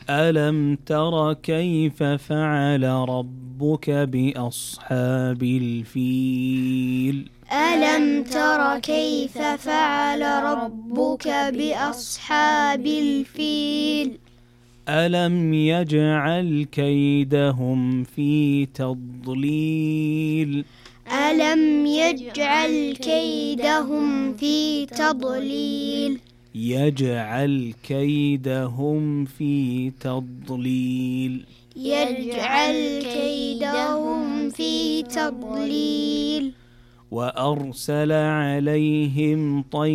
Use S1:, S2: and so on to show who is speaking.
S1: ألم تر كيف فعل ربك بأصحاب الفيل
S2: ألم تر كيف فعل ربك بأصحاب الفيل
S1: ألم يجعل كيدهم في تضليل
S2: ألم يجعل كيدهم في تضليل
S1: يجعل كيدهم في تضليل
S2: يجعل كيدهم في تضليل
S1: وأرسل عليهم طيرا